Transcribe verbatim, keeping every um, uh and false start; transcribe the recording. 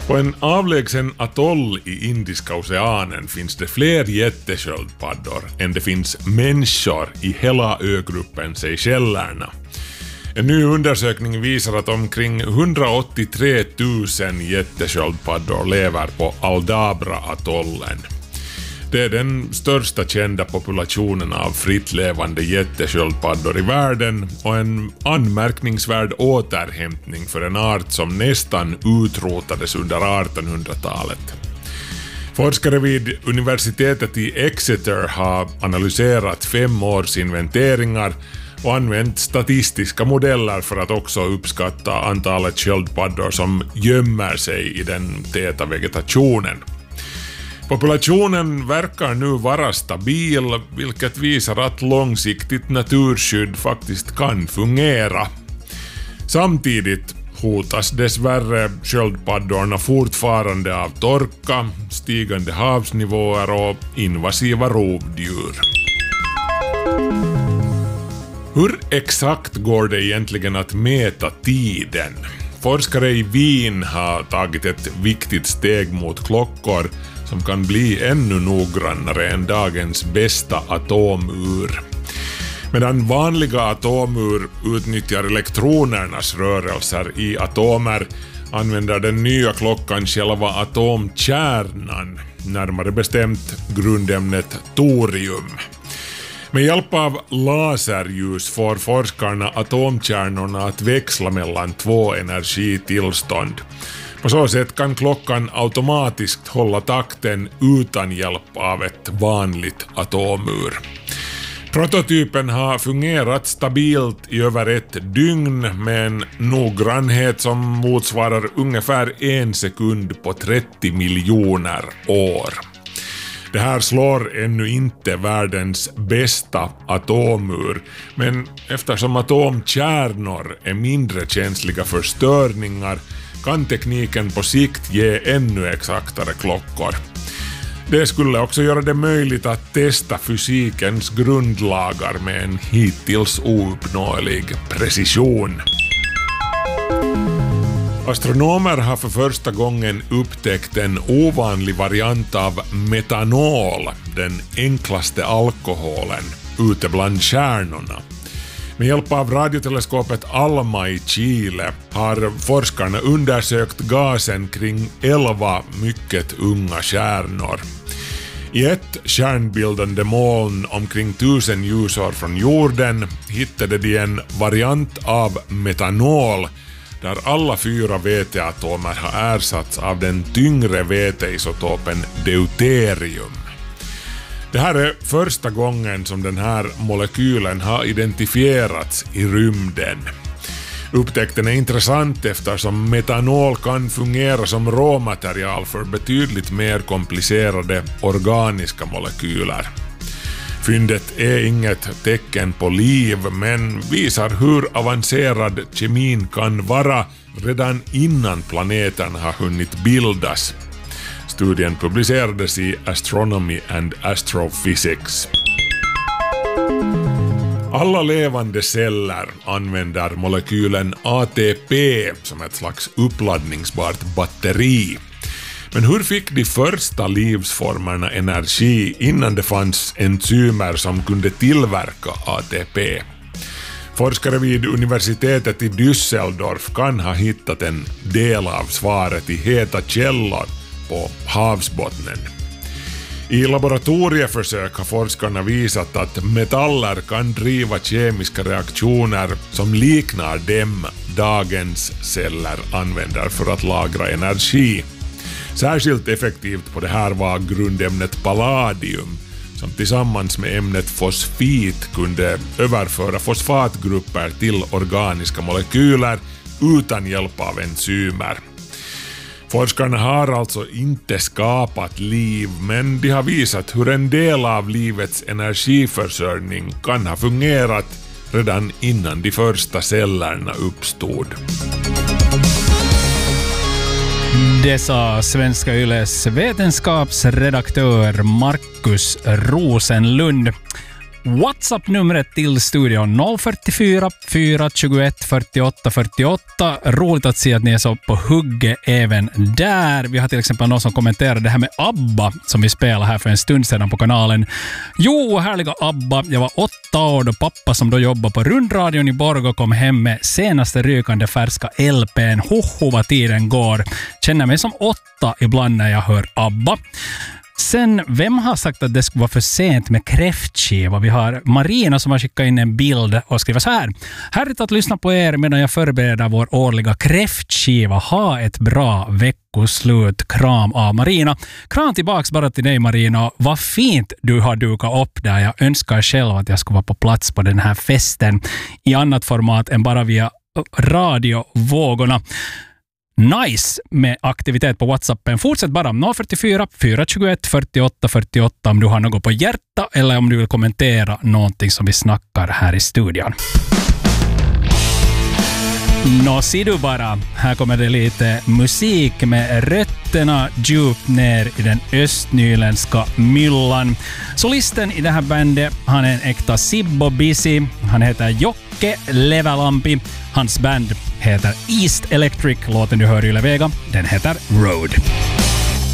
På en avlägsen atoll i Indiska oceanen finns det fler jättesköldpaddor än det finns människor i hela ögruppen Seychellerna. En ny undersökning visar att omkring hundraåttiotre tusen jättesköldpaddor lever på Aldabra-atollen. Det är den största kända populationen av frittlevande jättesköldpaddor i världen och en anmärkningsvärd återhämtning för en art som nästan utrotades under artonhundratalet. Forskare vid universitetet i Exeter har analyserat fem års inventeringar och använt statistiska modeller för att också uppskatta antalet sköldpaddor som gömmer sig i den täta vegetationen. Populationen verkar nu vara stabil, vilket visar att långsiktigt naturskydd faktiskt kan fungera. Samtidigt hotas dessvärre sköldpaddorna fortfarande av torka, stigande havsnivåer och invasiva rovdjur. Hur exakt går det egentligen att mäta tiden? Forskare i Wien har tagit ett viktigt steg mot klockor som kan bli ännu noggrannare än dagens bästa atomur. Medan vanliga atomur utnyttjar elektronernas rörelser i atomer använder den nya klockan själva atomkärnan, närmare bestämt grundämnet torium. Med hjälp av laserljus får forskarna atomkärnorna att växla mellan två energitillstånd. På så sätt kan klockan automatiskt hålla takten utan hjälp av ett vanligt atomur. Prototypen har fungerat stabilt i över ett dygn med en noggrannhet som motsvarar ungefär en sekund på trettio miljoner år. Det här slår ännu inte världens bästa atomur, men eftersom atomkärnor är mindre känsliga för störningar kan tekniken på sikt ge ännu exaktare klockor. Det skulle också göra det möjligt att testa fysikens grundlagar med en hittills ouppnåelig precision. Astronomer har för första gången upptäckt en ovanlig variant av metanol, den enklaste alkoholen, ute bland stjärnorna. Med hjälp av radioteleskopet ALMA i Chile har forskarna undersökt gasen kring elva mycket unga stjärnor. I ett stjärnbildande moln omkring tusen ljusår från jorden hittade de en variant av metanol där alla fyra väteatomer har ersatts av den tyngre väteisotopen deuterium. Det här är första gången som den här molekylen har identifierats i rymden. Upptäckten är intressant eftersom metanol kan fungera som råmaterial för betydligt mer komplicerade organiska molekyler. Fyndet är inget tecken på liv, men visar hur avancerad kemin kan vara redan innan planeten har hunnit bildas. Studien publicerades i Astronomy and Astrophysics. Alla levande celler använder molekylen A T P som ett slags uppladdningsbart batteri. Men hur fick de första livsformerna energi innan det fanns enzymer som kunde tillverka A T P? Forskare vid universitetet i Düsseldorf kan ha hittat en del av svaret i heta källor på havsbottnen. I laboratorieförsök har forskarna visat att metaller kan driva kemiska reaktioner som liknar dem dagens celler använder för att lagra energi. Särskilt effektivt på det här var grundämnet palladium, som tillsammans med ämnet fosfit kunde överföra fosfatgrupper till organiska molekyler utan hjälp av enzymer. Forskarna har alltså inte skapat liv, men de har visat hur en del av livets energiförsörjning kan ha fungerat redan innan de första cellerna uppstod. Det sa Svenska Yles vetenskapsredaktör Markus Rosenlund. WhatsApp-numret till studion noll fyrtiofyra fyra tjugoett fyrtioåtta fyrtioåtta. Roligt att se att ni är så på hugget även där. Vi har till exempel någon som kommenterar det här med ABBA som vi spelade här för en stund sedan på kanalen. Jo, härliga ABBA. Jag var åtta år då pappa som då jobbar på rundradion i Borgå kom hem med senaste rykande färska L P:n. Hoho vad tiden går. Känner mig som åtta ibland när jag hör ABBA. Sen, vem har sagt att det skulle vara för sent med kräftskiva? Vi har Marina som har skickat in en bild och skriver så här. Härligt att lyssna på er medan jag förbereder vår årliga kräftskiva. Ha ett bra veckoslut. Kram av Marina. Kram tillbaks bara till dig Marina. Vad fint du har dukat upp där. Jag önskar själv att jag skulle vara på plats på den här festen i annat format än bara via radiovågorna. Nice med aktivitet på WhatsAppen. Fortsätt bara noll fyrtiofyra fyra tjugoett fyrtioåtta fyrtioåtta om du har något på hjärta eller om du vill kommentera någonting som vi snackar här i studion. Nå, ser du bara. Här kommer det lite musik med rötterna djupt ner i den östnyländska myllan. Solisten i det här bandet, han är en äkta Sibbo-busy. Han heter Jocke Levelampi. Hans band heter East Electric. Låten du hör i Yle Vega, den heter Road.